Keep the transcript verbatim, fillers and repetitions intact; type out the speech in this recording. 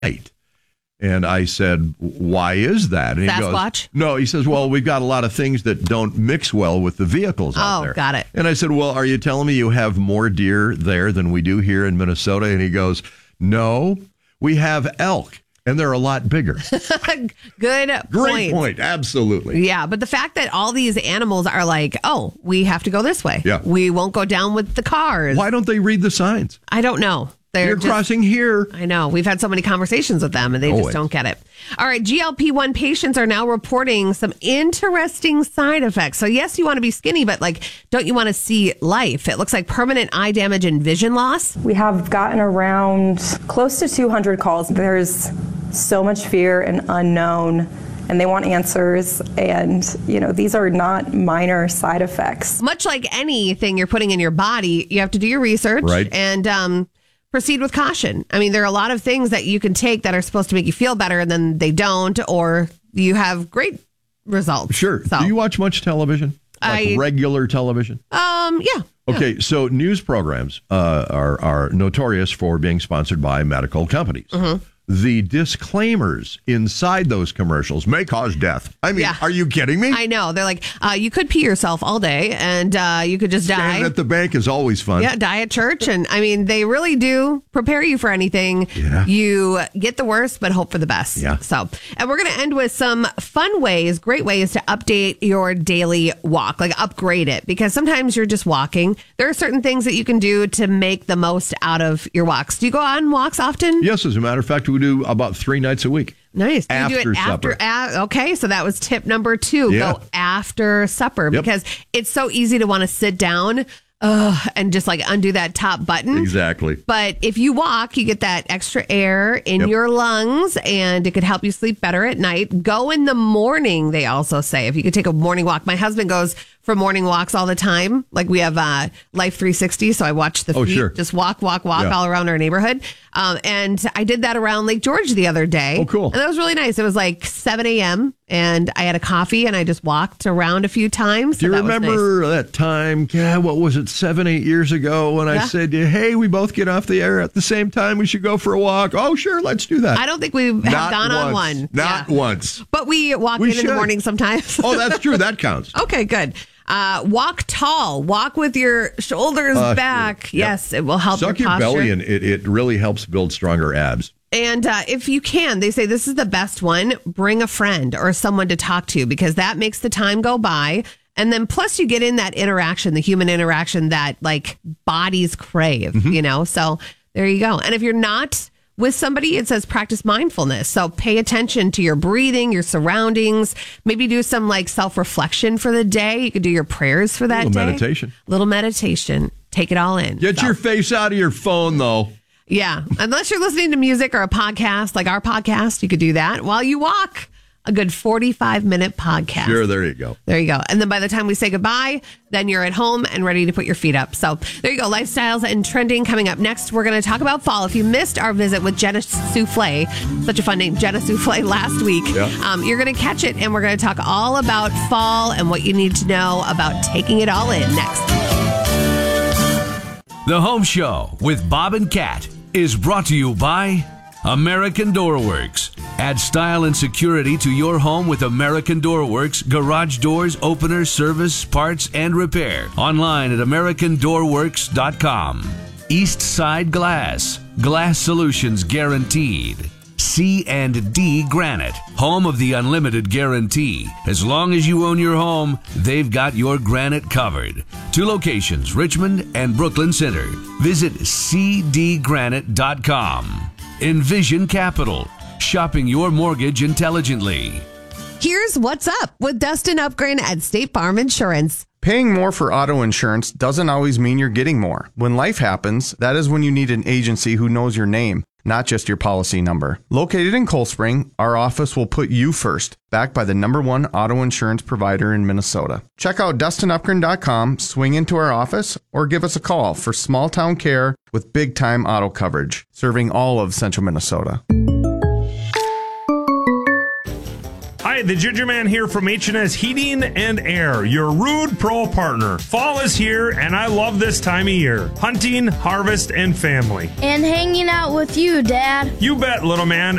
white. And I said, why is that? And he Sasquatch? goes, no, he says, well, we've got a lot of things that don't mix well with the vehicles out Oh, there. got it. And I said, well, are you telling me you have more deer there than we do here in Minnesota? And he goes, no, we have elk, and they're a lot bigger. Good Great point. point. Absolutely. Yeah, but the fact that all these animals are like, oh, we have to go this way. Yeah. We won't go down with the cars. Why don't they read the signs? I don't know. They're You're just, crossing here. I know. We've had so many conversations with them and they Always. just don't get it. All right. G L P one patients are now reporting some interesting side effects. So, yes, you want to be skinny, but like, don't you want to see life? It looks like permanent eye damage and vision loss. We have gotten around close to two hundred calls. There's so much fear and unknown, and they want answers. And, you know, these are not minor side effects. Much like anything you're putting in your body, you have to do your research. Right. And, um, proceed with caution. I mean, there are a lot of things that you can take that are supposed to make you feel better and then they don't, or you have great results. Sure. So, Do you watch much television? Like I- regular television? um, yeah. Okay, so news programs uh, are, are notorious for being sponsored by medical companies. Mm-hmm. The disclaimers inside those commercials may cause death. I mean, Yeah. are you kidding me? I know. They're like, uh, you could pee yourself all day and uh, you could just Standing die. at the bank is always fun. Yeah, die at church. And I mean, they really do prepare you for anything. Yeah. You get the worst, but hope for the best. Yeah. So, and we're going to end with some fun ways, great ways to update your daily walk, like upgrade it, because sometimes you're just walking. There are certain things that you can do to make the most out of your walks. Do you go on walks often? Yes, as a matter of fact, we do about three nights a week. Nice. Do After you do it after? supper. A, okay, so that was tip number two. Yeah. Go after supper Yep. because it's so easy to want to sit down uh, and just like undo that top button. Exactly. But if you walk, you get that extra air in Yep. your lungs and it could help you sleep better at night. Go in the morning, they also say. If you could take a morning walk. My husband goes for morning walks all the time. Like we have uh, Life three sixty, so I watch the Oh, feet sure. just walk, walk, walk Yeah. all around our neighborhood. Um, and I did that around Lake George the other day. Oh, cool. And that was really nice. It was like seven a.m. and I had a coffee and I just walked around a few times. Do you so that was remember that time, yeah, what was it, seven, eight years ago when I Yeah. said, hey, we both get off the air at the same time. We should go for a walk. Oh, sure, let's do that. I don't think we have Not gone on once. one. Not Yeah. once. But we walk We in in the should. morning sometimes. Oh, that's true. That counts. Okay, good. Uh, walk tall. Walk with your shoulders Uh, back. sure. Yep. Yes, it will help Suck your your posture. belly, and it, it really helps build stronger abs. And uh, if you can, they say this is the best one. Bring a friend or someone to talk to because that makes the time go by. And then plus you get in that interaction, the human interaction that like bodies crave, Mm-hmm. you know? So there you go. And if you're not with somebody, it says practice mindfulness. So pay attention to your breathing, your surroundings, maybe do some like self-reflection for the day. You could do your prayers for that Little day. meditation. Little meditation. Take it all in. Get So- your face out of your phone, though. yeah. Unless you're listening to music or a podcast like our podcast, you could do that while you walk. A good forty-five minute podcast. Sure, there you go. There you go. And then by the time we say goodbye, then you're at home and ready to put your feet up. So there you go. Lifestyles and trending coming up next. We're going to talk about fall. If you missed our visit with Jenna Souffle, such a fun name, Jenna Souffle last week, Yeah. um, you're going to catch it. And we're going to talk all about fall and what you need to know about taking it all in next. The Home Show with Bob and Kat is brought to you by American Door Works. Add style and security to your home with American Door Works garage doors, openers, service, parts, and repair. Online at american door works dot com. East Side Glass. Glass solutions guaranteed. C and D Granite, home of the unlimited guarantee. As long as you own your home, they've got your granite covered. Two locations, Richmond and Brooklyn Center. Visit c d granite dot com. Envision Capital, shopping your mortgage intelligently. Here's what's up with Dustin Upgren at State Farm Insurance. Paying more for auto insurance doesn't always mean you're getting more. When life happens, that is when you need an agency who knows your name, not just your policy number. Located in Cold Spring, our office will put you first, backed by the number one auto insurance provider in Minnesota. Check out dustin upgren dot com, swing into our office, or give us a call for small town care with big time auto coverage, serving all of central Minnesota. Hi, Hi, the Ginger Man here from H and S Heating and Air, your Rude Pro partner. Fall is here, and I love this time of year. Hunting, harvest, and family. And hanging out with you, Dad. You bet, little man.